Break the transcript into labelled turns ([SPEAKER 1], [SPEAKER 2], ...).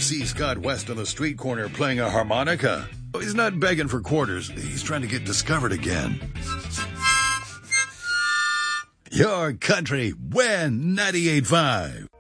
[SPEAKER 1] see Scott West on the street corner playing a harmonica. He's not begging for quarters. He's trying to get discovered again. Your country, WIN 98.5.